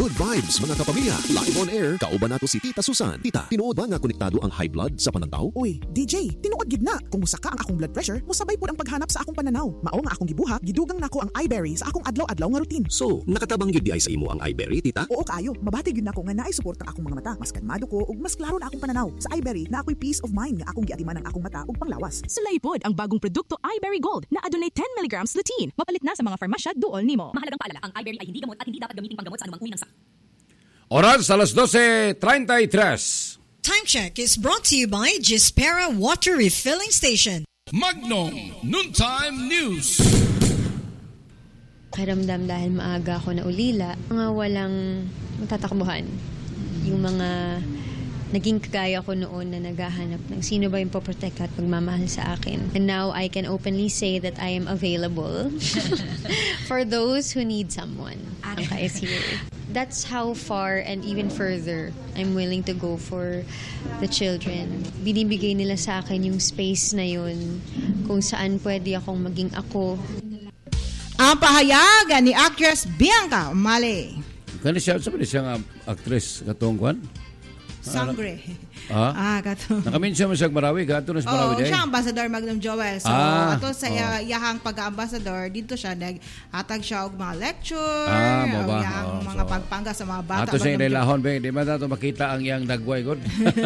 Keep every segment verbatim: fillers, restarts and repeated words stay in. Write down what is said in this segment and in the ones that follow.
Good vibes mga kapamilya. Live on air, kauban nato si Tita Susan. Tita, tinuod ba nga konektado ang high blood sa panantaw? Uy, D J, tinuod gid na. Kung musa ka ang akong blood pressure, musabay pud ang paghanap sa akong pananaw. Mao nga akong gibuhat, gidugang nako ang iBerry sa akong adlaw-adlaw nga routine. So, nakatabang yun di ay sa imo ang iBerry, Tita? Oo kaayo, mabati gyud nako nga naay suporta ang akong mga mata. Mas kalmado ko ug mas klaro na akong pananaw. Sa iBerry na ako'y peace of mind nga akong giatiman ang akong mata ug panglawas. Sulay pod ang bagong produkto iBerry Gold na adunay ten milligrams lutein. Mapalit na sa mga farmasya duol nimo. Mahalagang paalala, ang iBerry ay hindi gamot at hindi dapat gamitin panggamot sa anumang uri ng sakit. Oras alas dose treinta y tres. Time check is brought to you by Gispera Water Refilling Station. Magnum Noontime News. Karamdam dahil maaga ako na ulila, mga walang matatakbuhan. Yung mga naging kagaya ko noon na naghahanap ng sino ba yung poprotect at pagmamahal sa akin. And now I can openly say that I am available for those who need someone. Angka is here. That's how far and even further I'm willing to go for the children. Binibigay nila sa akin yung space na yun kung saan pwede akong maging ako. Ang pahayagan ni actress Bianca Umali. Kani siya, sabi niya nga actress katong kwan? Sangre. Ah, ah kato. Nakaminsya mo siya Marawi, kato na sa Marawi oh, day. Siya ang ambassador Magnum Joel. So, ah, ato sa oh. yahang pagka-ambassador, dito siya nag-atag siya og mga lecture, ah, o ba? yahang Oh, mga so, pagpangga sa mga bata. Ato sa inilahon, be, di ba nato makita ang iyang dagway god?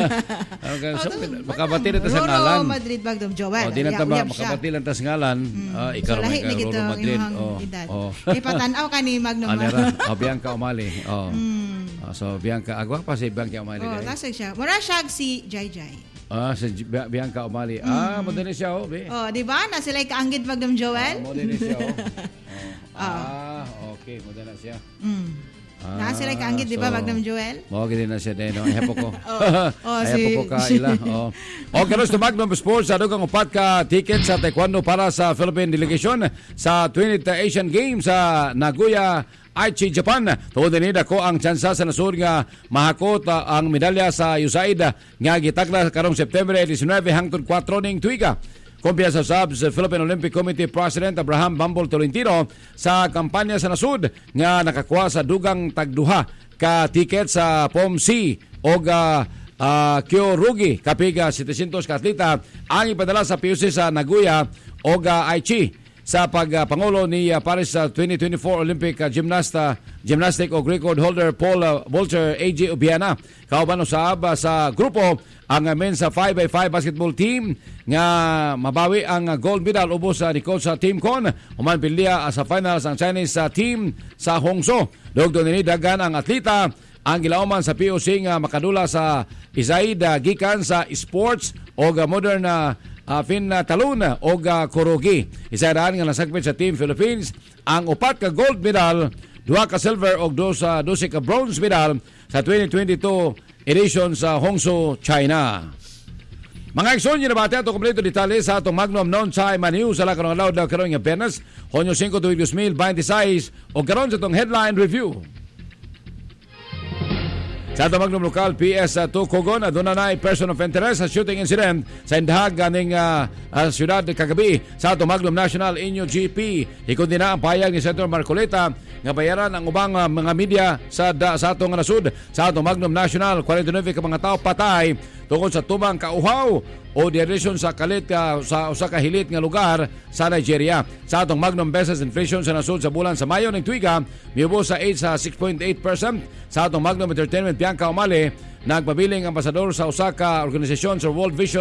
Okay, so, makabati na ta sa ngalan. Roro Madrid Magnum Joel. Oh, di na ta ba makabati lang ta sa ngalan. Mm. Ah, ikaw so, naman ka Roro Madrid. Oh. oh. Ipatanaw ka ni Magnum. Alera, oh, Bianca Umali. Oh. Mm. Oh, so Bianca, agwa pa si Bianca Umali. Oh, tasig siya. Mura siya si Jai Jai. Ah, si Bianca Umali. Mm. Ah, madali siya, oh, be. Oh, di ba? Na sila kaanggid Magnum Joel? Ah, madali siya, oh. oh. Ah, okay, madali siya. Mm. Ah, na sila kaanggid, so, di ba, Magnum Joel? Oo, gini na siya din. No? Ayapo ko. oh, oh, Ayapo si... ko ka ila. Oh. Okay, no, sa Magnum Sports, sa dugang upat ka ticket sa taekwondo para sa Philippine delegation sa twentieth Asian Games sa Nagoya, Aichi, Japan. Tuod din ako ang tsansa sa nasud nga mahakot uh, ang medalya sa U S A I D nga gitakda karong September nineteen hangtod four ning tuiga. Kumpiya sa sab sa Philippine Olympic Committee President Abraham Bambol Tolentino sa kampanya sa nasud nga nakakuha sa dugang tagduha ka ticket sa P O M C o uh, uh, Kyorugi kapiga setecentos ka atleta ang ipadala sa P U C sa Nagoya o uh, Aichi sa pagpangulo uh, ni uh, Paris uh, twenty twenty-four Olympic uh, gymnasta gymnastic o record holder Paul uh, Volter A J Obiana. Kauban usab uh, sa grupo ang uh, men's five by five basketball team nga mabawi ang uh, gold medal ubos sa uh, ni coach sa Team Con. Human pilya uh, sa finals ang Chinese uh, team sa Hongso. Dugdo ni dagan ang atleta ang gilauman sa P O C nga makadula sa Isaid uh, gikan sa sports o uh, modern uh, Uh, fin uh, talon o uh, kurugi. Isa raan nga nasagpit sa Team Philippines ang upat ka gold medal, duha ka silver o dos uh, dose ka bronze medal sa twenty twenty-two edition sa Hongsu, China. Mga eksyon, yun nabate ato kompleto detalye sa atong Magnum Non-Time News sa lakarong alaw daw karoon nga Bernas, Honyo five tuwing twenty twenty-six o karoon sa itong headline review. Sa ito Magnum Local, P S two Cogon, doon na person of interest sa shooting incident sa indahag ganing uh, uh, siyudad kagabi. Sa ito Magnum National Inyo G P, ikundi na ang payag ni Senator Marcoleta nga bayaran ang ubang uh, mga media sa, da, sa atong nasud. Sa ito Magnum National, forty-nine ka mga tao patay tungkol sa tumang kauhaw o dehydration sa kalit ka, sa usa ka hilit nga lugar sa Nigeria. Sa atong Magnum Beses inflation sa nasud sa bulan sa Mayo ning tuiga miubos sa eight sa six point eight percent. Sa atong Magnum Entertainment Bianca Umali, nagpabiling ambasador sa usa ka organisasyon sa World Vision